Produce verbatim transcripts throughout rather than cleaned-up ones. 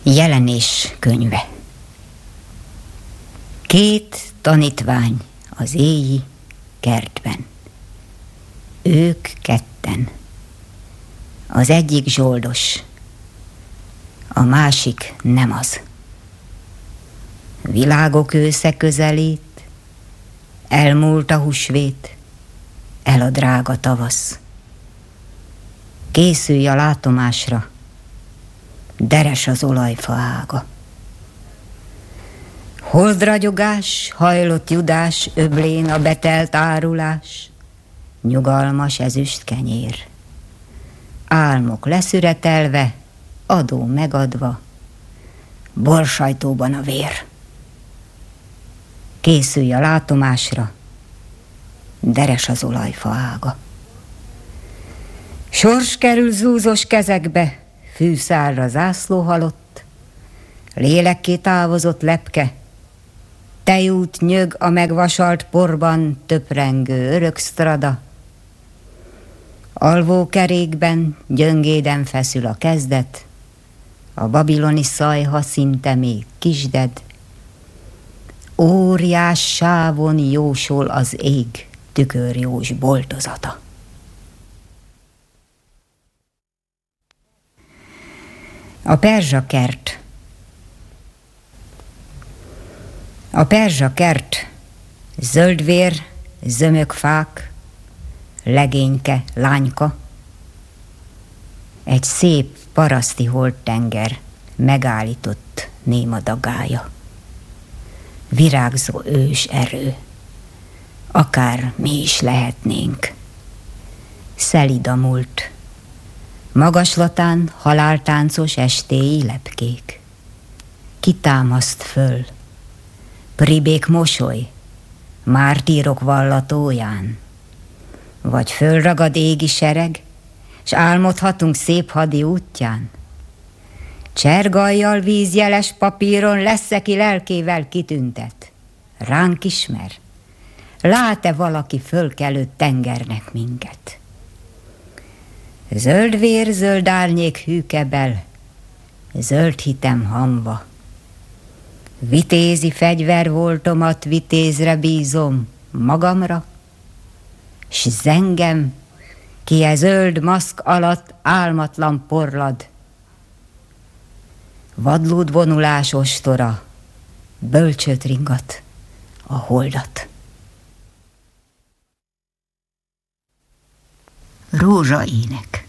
Jelenés könyve. Két tanítvány az éji kertben. Ők ketten. Az egyik zsoldos, a másik nem az. Világok ősze közelít, elmúlt a húsvét, el a drága tavasz. Készülj a látomásra, deres az olajfa ága. Holdragyogás, hajlott judás, öblén a betelt árulás, nyugalmas ezüst kenyér. Álmok leszüretelve, adó megadva, borsajtóban a vér. Készülj a látomásra, deres az olajfa ága. Sors kerül zúzos kezekbe, fűszálra zászló halott, lélekké távozott lepke, tejút nyög a megvasalt porban töprengő öröksztrada. Alvókerékben gyöngéden feszül a kezdet, a babiloni szajha szinte még kisded. Óriás sávon jósol az ég tükörjós boltozata. A perzsa kert. A perzsa kert, zöldvér, zömök fák, legényke, lányka, egy szép paraszti holdtenger megállított néma dagája. Virágzó ős erő, akár mi is lehetnénk. Szelíd a múlt, magaslatán haláltáncos estéi lepkék. Kitámaszt föl, pribék mosoly, mártírok vallatóján. Vagy fölragad égi sereg, s álmodhatunk szép hadi útján. Csergajjal vízjeles papíron lesz, aki lelkével kitüntet. Ránk ismer, lát-e valaki fölkelő tengernek minket? Zöld vér, zöld árnyék hűkebel, zöld hitem hamva. Vitézi fegyver voltomat vitézre bízom magamra, s zengem, ki e zöld maszk alatt álmatlan porlad. Vadlód vonulás ostora, bölcsőt ringat a holdat. Rózsaének.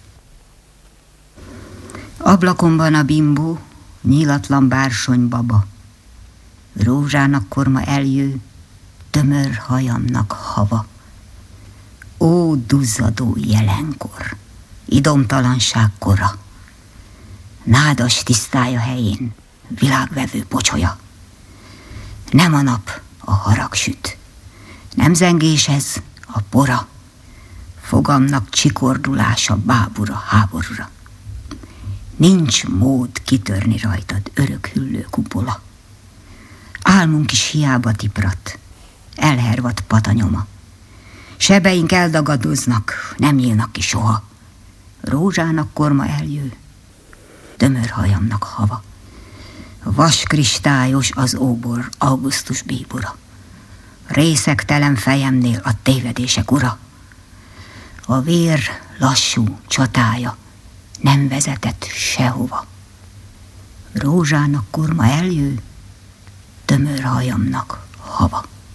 Ablakomban a bimbó, nyílatlan bársony baba. Rózsának korma eljő, tömör hajamnak hava. Ó, duzzadó jelenkor, idomtalanság kora, nádas tisztája helyén világvevő pocsolya. Nem a nap a harag süt, nem zengés ez a pora, fogamnak csikordulása bábura háborúra. Nincs mód kitörni rajtad örök hüllő kupola. Álmunk is hiába tiprat, elhervadt patanyoma. Sebeink eldagadoznak, nem nyílnak ki soha. Rózsának korma eljő, tömör hajamnak hava. Vaskristályos az óbor augusztus bíbora. Részegtelen fejemnél a tévedések ura. A vér lassú csatája nem vezetett sehova. Rózsának korma eljő, tömör hajamnak hava.